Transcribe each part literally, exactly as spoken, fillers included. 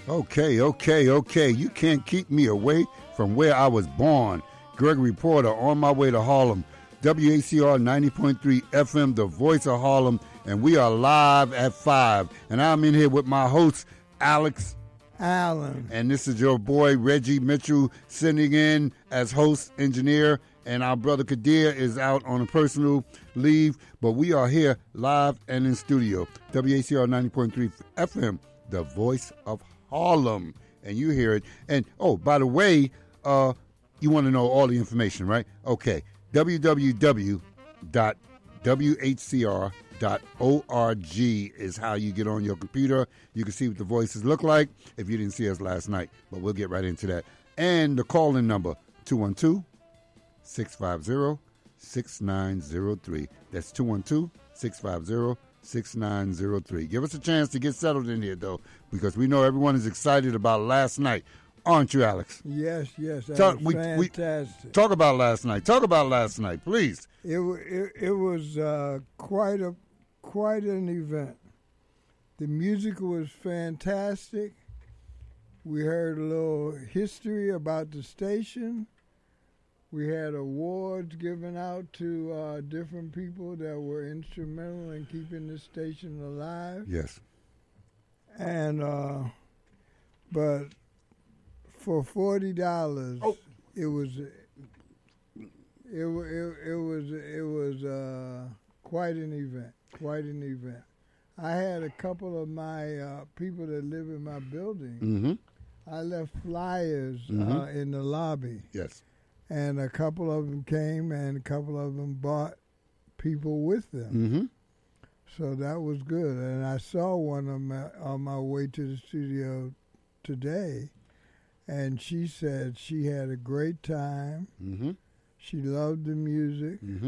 Okay, okay, okay. You can't keep me away from where I was born. Gregory Porter, on my way to Harlem. W A C R ninety point three F M, the voice of Harlem, and we are live at five. And I'm in here with my host, Alex Allen. And this is your boy, Reggie Mitchell, sitting in as host, engineer, and our brother Kadir is out on a personal leave. But we are here live and in studio. W A C R ninety point three F M, the voice of Harlem. And you hear it. And, oh, by the way, uh, you want to know all the information, right? Okay. w w w dot w h c r dot org is how you get on your computer. You can see what the voices look like if you didn't see us last night, but we'll get right into that. And the call-in number, two one two, six five zero, six nine zero three. That's two one two, six five zero, six nine zero three. Give us a chance to get settled in here, though, because we know everyone is excited about last night. Aren't you, Alex? Yes, yes. That talk, was we, fantastic. We, talk about last night. Talk about last night, please. It it, it was uh, quite a quite an event. The music was fantastic. We heard a little history about the station. We had awards given out to uh, different people that were instrumental in keeping the station alive. Yes. And uh, but. For forty dollars, oh. it was it, it it was it was uh, quite an event. Quite an event. I had a couple of my uh, people that live in my building. Mm-hmm. I left flyers mm-hmm. uh, in the lobby. Yes. And a couple of them came, and a couple of them brought people with them. Mm-hmm. So that was good. And I saw one of them on my way to the studio today. And she said she had a great time. Mm-hmm. She loved the music. Mm-hmm.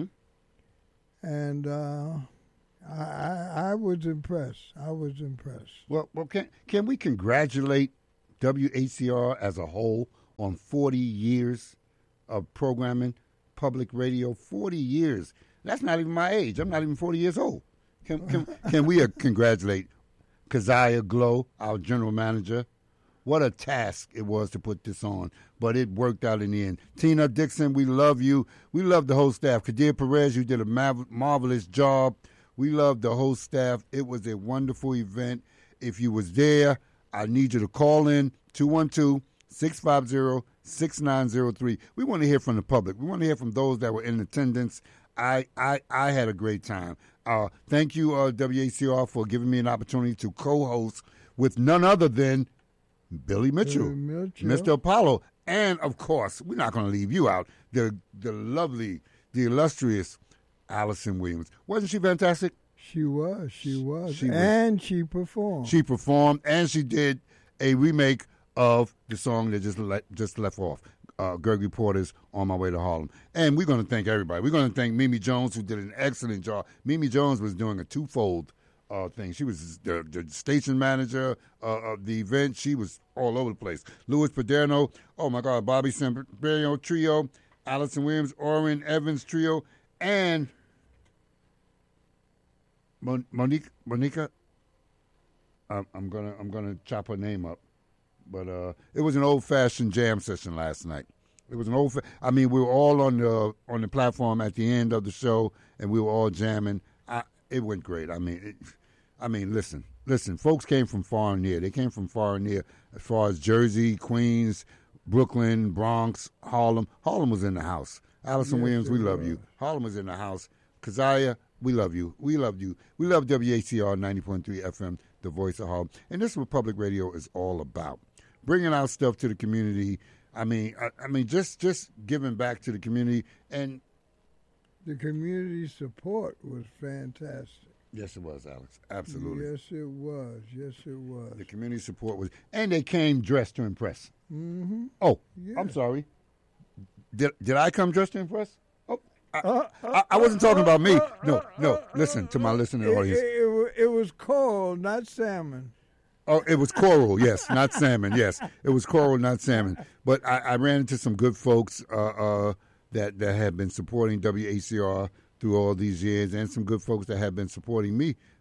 And uh, I, I, I was impressed. I was impressed. Well, well, can can we congratulate W A C R as a whole on forty years of programming, public radio? forty years. That's not even my age. I'm not even forty years old. Can can, can we uh, congratulate Keziah Glow, our general manager? What a task it was to put this on, but it worked out in the end. Tina Dixon, we love you. We love the whole staff. Kadir Perez, you did a mav- marvelous job. We love the whole staff. It was a wonderful event. If you was there, I need you to call in, two one two, six five zero, six nine zero three. We want to hear from the public. We want to hear from those that were in attendance. I I, I had a great time. Uh, thank you, uh, W A C R, for giving me an opportunity to co-host with none other than Billy Mitchell, Billy Mitchell, Mister Apollo, and, of course, we're not going to leave you out, the the lovely, the illustrious Allison Williams. Wasn't she fantastic? She was, she was. She and was, she performed. She performed, and she did a remake of the song that just, let, just left off, uh, Gregory Porter's On My Way to Harlem. And we're going to thank everybody. We're going to thank Mimi Jones, who did an excellent job. Mimi Jones was doing a twofold Uh, thing. She was the, the station manager uh, of the event. She was all over the place. Louis Paderno, oh my God, Bobby Semperio Trio, Allison Williams, Orrin Evans Trio, and Mon- Monique. Monica. I'm, I'm gonna I'm gonna chop her name up, but uh, it was an old fashioned jam session last night. It was an old. Fa- I mean, we were all on the on the platform at the end of the show, and we were all jamming. I, it went great. I mean, it, I mean, listen, listen. Folks came from far and near. They came from far and near, as far as Jersey, Queens, Brooklyn, Bronx, Harlem. Harlem was in the house. Allison yes, Williams, we love was. you. Harlem was in the house. Keziah, we love you. We love you. We love W A C R ninety point three F M, the voice of Harlem. And this is what public radio is all about: bringing out stuff to the community. I mean, I, I mean, just just giving back to the community. And the community support was fantastic. Yes, it was, Alex. Absolutely. Yes, it was. Yes, it was. The community support was, and they came dressed to impress. Mm-hmm. Oh, yeah. I'm sorry. Did did I come dressed to impress? Oh, I, uh, uh, I, I wasn't talking about me. No, no. Listen to my listening it, audience. It, it, it was coral, not salmon. Oh, it was coral, yes, not salmon. Yes, it was coral, not salmon. But I, I ran into some good folks uh, uh, that that have been supporting W A C R through all these years, and some good folks that have been supporting me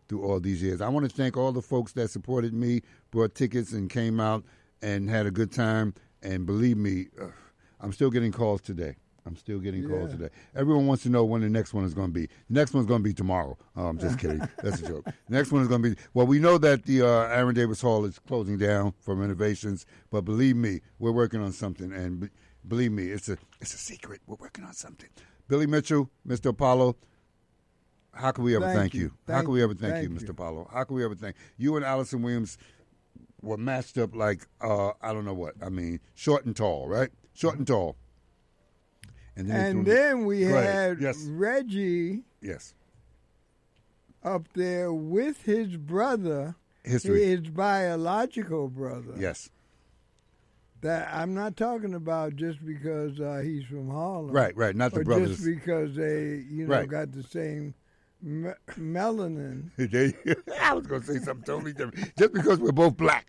through all these years. I want to thank all the folks that supported me, brought tickets, and came out and had a good time. And believe me, uh, I'm still getting calls today. I'm still getting Yeah. calls today. Everyone wants to know when the next one is going to be. The next one's going to be tomorrow. Oh, I'm just kidding. That's a joke. The next one is going to be, well, we know that the uh, Aaron Davis Hall is closing down for renovations, but believe me, we're working on something. And be, believe me, it's a it's a secret. We're working on something. Billy Mitchell, Mister Apollo, how can we ever Thank thank, you. you? Thank how can we ever thank, thank you, Mister you. Apollo? How can we ever thank you? And Allison Williams were matched up like, uh, I don't know what. I mean, short and tall, right? Short and tall. And then, And they threw- then we Go ahead. had Yes. Reggie Yes. up there with his brother, History. his biological brother. Yes. That I'm not talking about just because uh, he's from Harlem. Right, right. Not the or brothers. just because they, you know, Right. got the same me- melanin. They- I was going to say something totally different. Just because we're both black.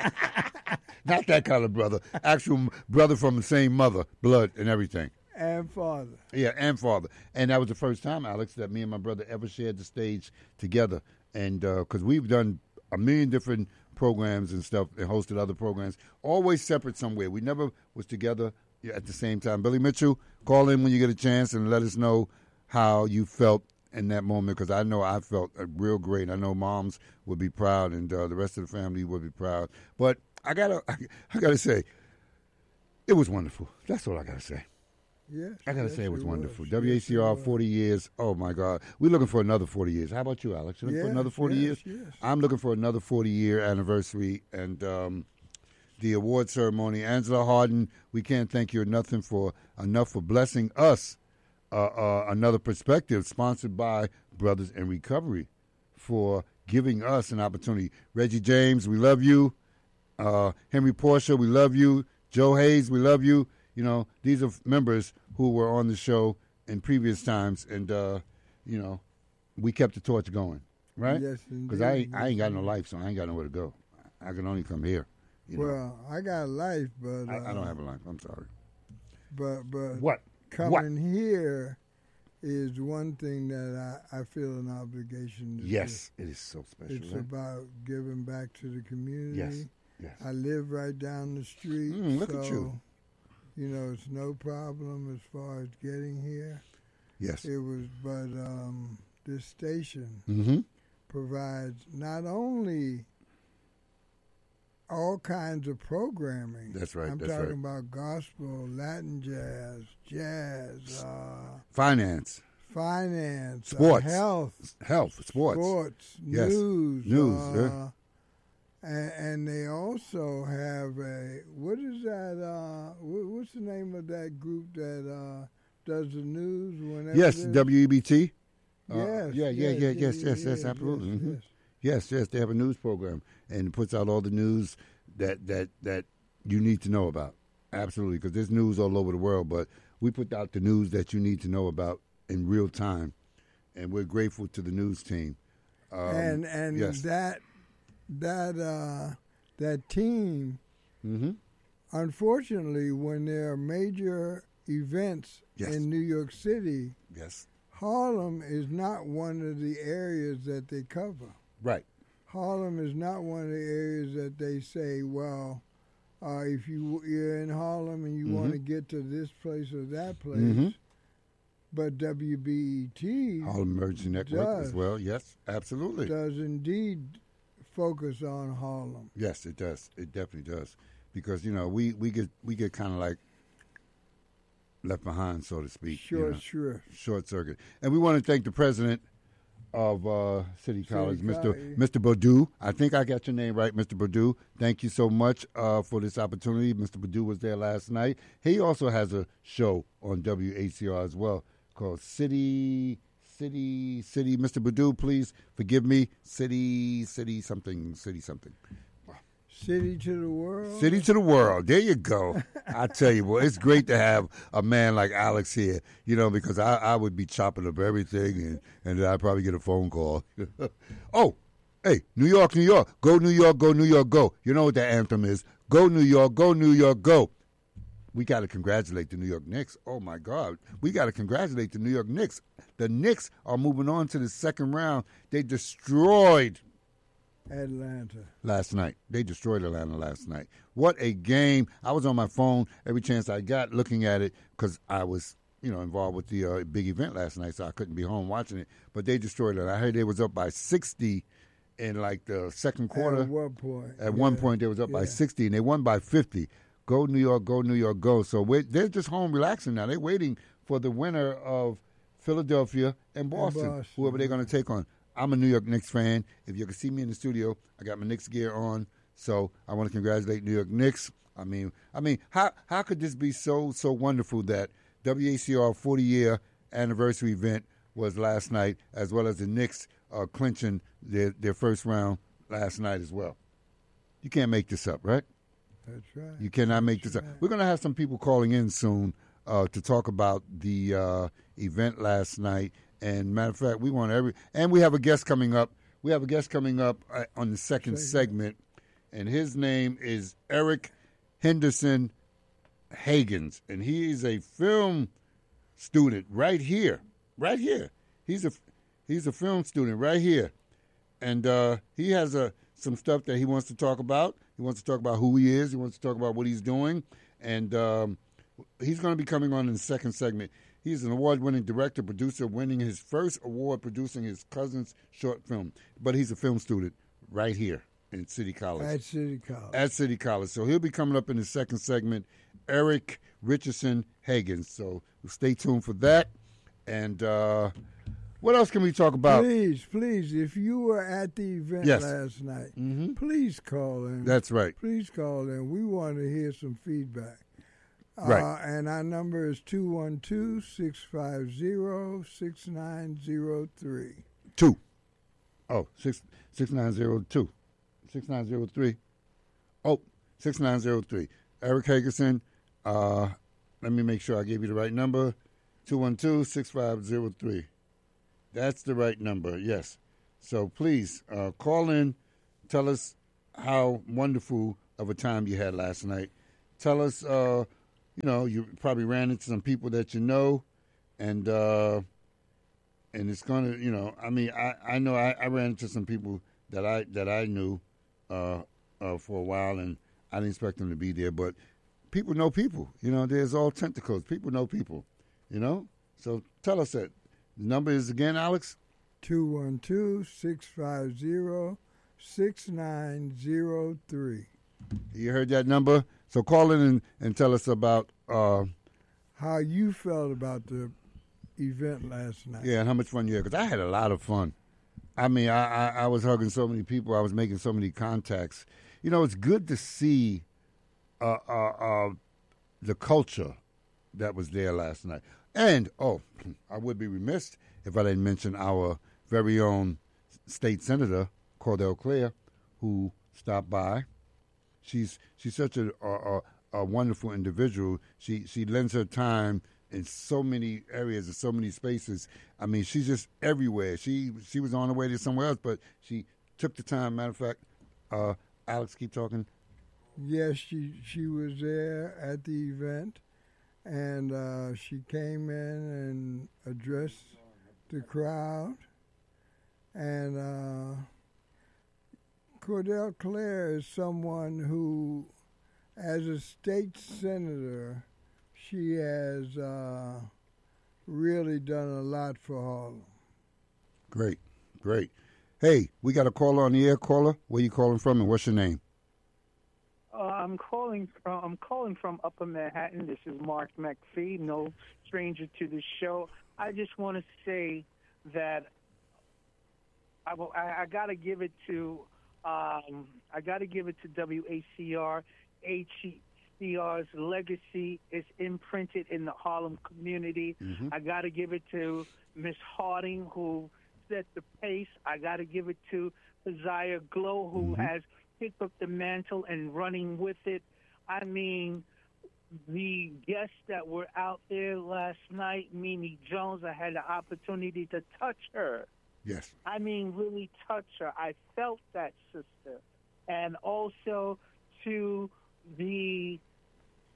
Not that kind of brother. Actual brother from the same mother, blood and everything. And father. Yeah, and father. And that was the first time, Alex, that me and my brother ever shared the stage together. And because we've done a million different programs and stuff and hosted other programs, always separate somewhere. We never was together at the same time. Billy Mitchell, call in when you get a chance and let us know how you felt in that moment, because I know I felt uh, real great. I know moms would be proud, and uh, the rest of the family would be proud. But I gotta, I, I gotta say, it was wonderful. That's all I gotta say. Yes. I gotta yes, say it was wonderful. Yes, W A C R it was. forty years. Oh my God, we're looking for another forty years. How about you, Alex? You looking for Yes, another forty yes, years? yes. I'm looking for another forty year anniversary, and um, the award ceremony. Angela Harden, we can't thank you enough for enough for blessing us. Uh, uh, another perspective, sponsored by Brothers in Recovery, for giving us an opportunity. Reggie James, we love you. Uh, Henry Portia, we love you. Joe Hayes, we love you. You know, these are members who were on the show in previous times, and uh, you know, we kept the torch going, right? Yes, Because I indeed. ain't, I ain't got no life, so I ain't got nowhere to go. I can only come here. You know? Well, I got a life, but I, uh, I don't have a life. I'm sorry. But but What? coming What? here is one thing that I, I feel an obligation to do. Yes, it is so special. It's right? about giving back to the community. Yes, yes. I live right down the street. Mm, look so, at you. You know, it's no problem as far as getting here. Yes. It was, but um, this station Mm-hmm. provides not only all kinds of programming. That's right, I'm that's talking right. about gospel, Latin jazz, jazz, uh, Finance, finance, uh, Sports. health, health, sports. sports, Yes. news, News, uh, yeah. and, and they also have a what is that? Uh, what, what's the name of that group that uh, does the news whenever? Yes, there's- W E B T. Uh, Yes, yeah, yeah, yes, yeah, yeah, yes, yeah, yes, yes, yes, absolutely. yes, Mhm. yes. Yes, yes, they have a news program and it puts out all the news that that that you need to know about. Absolutely, because there's news all over the world, but we put out the news that you need to know about in real time, and we're grateful to the news team. Um, and and yes. that that uh, that team, Mm-hmm. unfortunately, when there are major events Yes. in New York City, Yes, Harlem is not one of the areas that they cover. right. Harlem is not one of the areas that they say, well, uh, if you, you're in Harlem and you Mhm. want to get to this place or that place, Mhm. but W B E T Harlem Emergency Network as does. well. Yes, absolutely. does indeed focus on Harlem. Yes, it does. It definitely does, because you know we, we get we get kind of like left behind, so to speak. you Short know. shrift. Short circuit. And we want to thank the president of uh, City College, Mister College. Mister Boudou. I think I got your name right, Mister Boudou. Thank you so much uh, for this opportunity. Mister Boudou was there last night. He also has a show on W H C R as well called City, City, City. Mister Boudou, please forgive me. City, City, something, City, something. City to the world. City to the world. There you go. I tell you, boy, it's great to have a man like Alex here, you know, because I, I would be chopping up everything and, and then I'd probably get a phone call. Oh, hey, New York, New York. Go New York, go New York, go. You know what that anthem is. Go New York, go New York, go. we got to congratulate the New York Knicks. Oh, my God. We got to congratulate the New York Knicks. The Knicks are moving on to the second round. They destroyed Atlanta last night. They destroyed Atlanta last night. What a game. I was on my phone every chance I got looking at it because I was, you know, involved with the uh, big event last night, so I couldn't be home watching it. But they destroyed it. I heard they was up by sixty in, like, the second quarter. At one point. At yeah. one point, they was up yeah. by sixty, and they won by fifty. Go New York, go New York, go. So we're, they're just home relaxing now. They're waiting for the winner of Philadelphia and Boston, and Boston. whoever they're going to take on. I'm a New York Knicks fan. If you can see me in the studio, I got my Knicks gear on. So I want to congratulate New York Knicks. I mean, I mean, how how could this be so so wonderful that W A C R forty-year anniversary event was last night, as well as the Knicks uh, clinching their, their first round last night as well. You can't make this up, right? That's right. You cannot make That's this right. up. We're going to have some people calling in soon uh, to talk about the uh, event last night. And matter of fact, we want every, and we have a guest coming up. We have a guest coming up uh, on the second segment, and his name is Eric Henderson Hagens, and he is a film student right here, right here. He's a he's a film student right here, and uh, he has a some stuff that he wants to talk about. He wants to talk about who he is. He wants to talk about what he's doing, and um, he's going to be coming on in the second segment. He's an award-winning director, producer, winning his first award producing his cousin's short film. But he's a film student right here in City College. At City College. At City College. So he'll be coming up in the second segment, Eric Richardson Hagens. So stay tuned for that. And uh, what else can we talk about? Please, please, if you were at the event Yes. last night, Mm-hmm. please call in. That's right. Please call in. We want to hear some feedback. Right. Uh, and our number is two one two, six five zero, six nine zero three. Two. Oh, six six nine zero two. Six nine zero three. Oh, six nine zero three. Eric Hagerson, uh, let me make sure I gave you the right number. Two one two, six five zero three. That's the right number, yes. So please uh, call in, tell us how wonderful of a time you had last night. Tell us uh you know, you probably ran into some people that you know, and uh, and it's gonna, you know, I mean, I, I know I, I ran into some people that I that I knew uh, uh, for a while, and I didn't expect them to be there, but people know people. You know, there's all tentacles. People know people. You know, so tell us that. The number is again, Alex. two one two, six five zero, six nine zero three. You heard that number? So call in and, and tell us about uh, how you felt about the event last night. yeah, and how much fun you had. Because I had a lot of fun. I mean, I, I, I was hugging so many people. I was making so many contacts. You know, it's good to see uh, uh, uh, the culture that was there last night. And, oh, I would be remiss if I didn't mention our very own state senator, Cordell Clare, who stopped by. She's she's such a, a, a wonderful individual. She she lends her time in so many areas and so many spaces. I mean, she's just everywhere. She she was on her way to somewhere else, but she took the time. Matter of fact, uh, Alex, keep talking. Yes, she she was there at the event, and uh, she came in and addressed the crowd. And uh, Cordell Clare is someone who, as a state senator, she has uh, really done a lot for Harlem. Great, great. Hey, we got a caller on the air. Caller, where you calling from, and what's your name? Uh, I'm calling from I'm calling from Upper Manhattan. This is Mark McPhee, no stranger to the show. I just want to say that I, will, I, I got to give it to um, I got to give it to W A C R. H C R's legacy is imprinted in the Harlem community. Mm-hmm. I got to give it to Miss Harding, who set the pace. I got to give it to Keziah Glow, who Mm-hmm. has picked up the mantle and running with it. I mean, the guests that were out there last night, Mimi Jones, I had the opportunity to touch her. Yes. I mean, really touch her. I felt that, sister. And also to the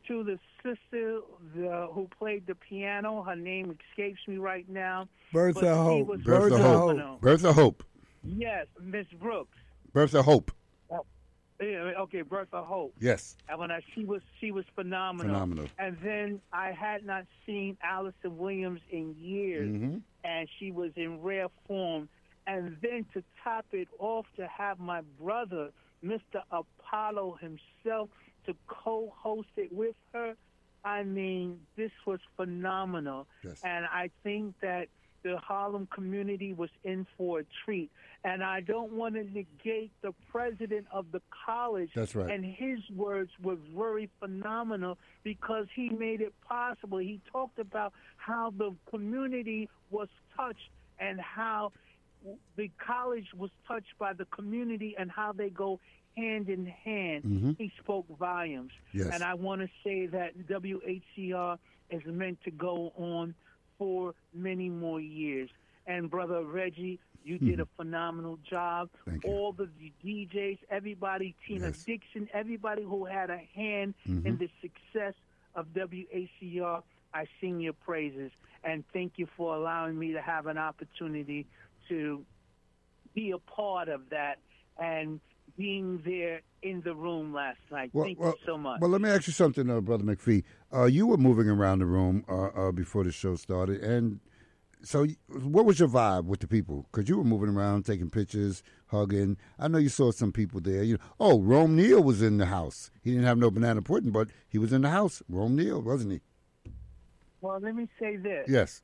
to the sister the, who played the piano. Her name escapes me right now. Bertha but she Hope. was Bertha Bertha Hope. phenomenal. Bertha Hope. Yes, Miss Brooks. Bertha Hope. Yeah, okay, Bertha Hope. Yes. And when I, she was she was phenomenal. Phenomenal. And then I had not seen Allison Williams in years, Mm-hmm. and she was in rare form. And then to top it off, to have my brother, Mister Apollo himself, to co-host it with her, I mean, this was phenomenal. Yes. And I think that the Harlem community was in for a treat. And I don't want to negate the president of the college. That's right. And his words were very phenomenal because he made it possible. He talked about how the community was touched and how the college was touched by the community and how they go hand in hand. Mm-hmm. He spoke volumes. Yes. And I want to say that W H C R is meant to go on for many more years. And Brother Reggie, you did a phenomenal job. Thank you. All the D Js, everybody, Tina Yes. Dixon, everybody who had a hand Mhm. in the success of W A C R, I sing your praises. And thank you for allowing me to have an opportunity to be a part of that and being there in the room last night. Well, thank well, you so much. Well, let me ask you something, uh, Brother McPhee. Uh, you were moving around the room uh, uh, before the show started, and so y- what was your vibe with the people? Because you were moving around, taking pictures, hugging. I know you saw some people there. You know, oh, Rome Neal was in the house. He didn't have no banana pudding, but he was in the house. Rome Neal, wasn't he? Well, let me say this. Yes.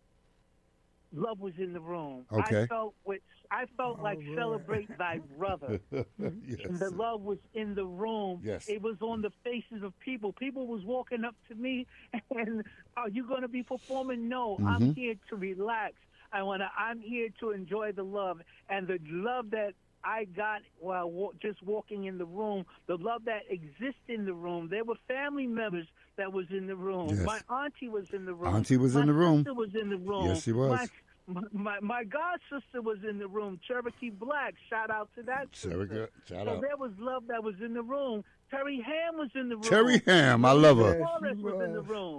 Love was in the room. Okay. I felt with, I felt like right. celebrate thy brother. yes. And the love was in the room. Yes. It was on the faces of people. People was walking up to me and, are you going to be performing? No, I'm Mhm. here to relax. I wanna. I'm here to enjoy the love. And the love that I got while wa- just walking in the room, the love that exists in the room. There were family members that was in the room. Yes. My auntie was in the room. Auntie was My in the room. sister was in the room. Yes, she was. My, my, my, my god sister was in the room. Cherokee Black. Shout out to that sister. Cherokee, shout So out. there was love that was in the room. Terry Ham was in the room. Terry Ham, I love her. Yes, Wallace she was in the was. room.